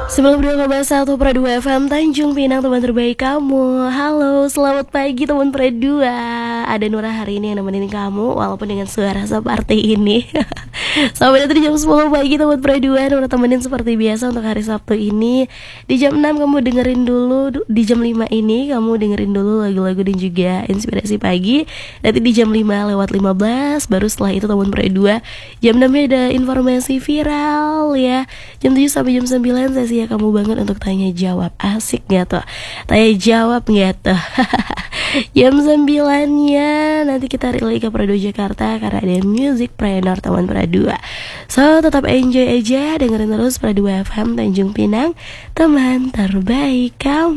92,1 Pro 2 FM Tanjung Pinang, teman terbaik kamu. Halo, selamat pagi teman Pro 2. Ada Nura hari ini yang nemenin kamu, walaupun dengan suara seperti ini. Sampai nanti di jam 10 pagi teman Pro 2, Nura temenin seperti biasa untuk hari Sabtu ini. Di jam 6 kamu dengerin dulu, di jam 5 ini kamu dengerin dulu lagu-lagu dan juga inspirasi pagi. Nanti di jam 5 lewat 15, baru setelah itu teman Pro 2. Jam 6 ada informasi viral ya. Jam 7 sampai jam 9 sesi ya kamu banget untuk tanya jawab. Asik gak tuh? Tanya jawab gak tuh? Jam 9-nya nanti kita relay ke Prado Jakarta karena ada Music Preneur teman Prado. So tetap enjoy aja, dengerin terus Prado FM Tanjung Pinang, teman terbaik kamu.